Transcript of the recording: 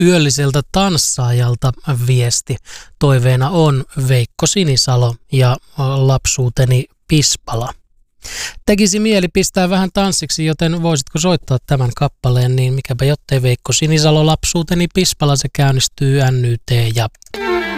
yölliseltä tanssaajalta viesti. Toiveena on Veikko Sinisalo ja Lapsuuteni Pispala. Tekisi mieli pistää vähän tanssiksi, joten voisitko soittaa tämän kappaleen, niin mikäpä jottei Veikko Sinisalo Lapsuuteni Pispala, se käynnistyy NYT ja...